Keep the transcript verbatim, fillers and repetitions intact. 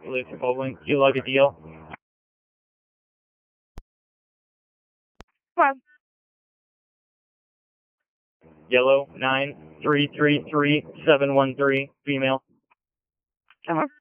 Lucy Baldwin, do you love a deal? What? Yellow, nine three three three seven one three, female. Uh-huh.